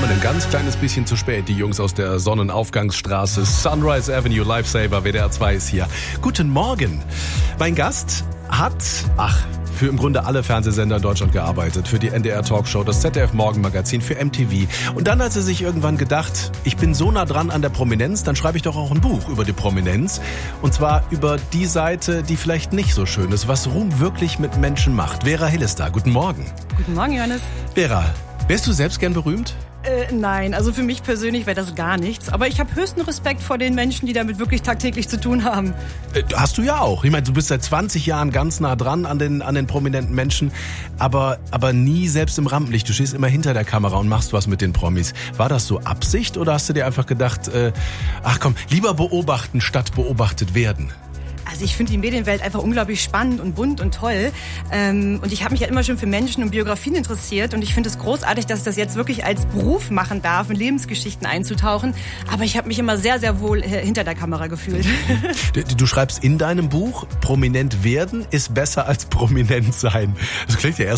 kommen ein ganz kleines bisschen zu spät. Die Jungs aus der Sonnenaufgangsstraße, Sunrise Avenue, Lifesaver, WDR 2 ist hier. Guten Morgen. Mein Gast hat, für im Grunde alle Fernsehsender in Deutschland gearbeitet. Für die NDR Talkshow, das ZDF Morgenmagazin, für MTV. Und dann hat sie sich irgendwann gedacht, ich bin so nah dran an der Prominenz, dann schreibe ich doch auch ein Buch über die Prominenz. Und zwar über die Seite, die vielleicht nicht so schön ist, was Ruhm wirklich mit Menschen macht. Vera Hill ist da. Guten Morgen. Guten Morgen, Johannes. Vera, wärst du selbst gern berühmt? Nein, also für mich persönlich wäre das gar nichts. Aber ich habe höchsten Respekt vor den Menschen, die damit wirklich tagtäglich zu tun haben. Hast du ja auch. Ich meine, du bist seit 20 Jahren ganz nah dran an den prominenten Menschen, aber nie selbst im Rampenlicht. Du stehst immer hinter der Kamera und machst was mit den Promis. War das so Absicht oder hast du dir einfach gedacht, lieber beobachten statt beobachtet werden? Also ich finde die Medienwelt einfach unglaublich spannend und bunt und toll. Und ich habe mich halt immer schon für Menschen und Biografien interessiert. Und ich finde es großartig, dass ich das jetzt wirklich als Beruf machen darf, in Lebensgeschichten einzutauchen. Aber ich habe mich immer sehr, sehr wohl hinter der Kamera gefühlt. Du schreibst in deinem Buch, prominent werden ist besser als prominent sein. Das klingt ja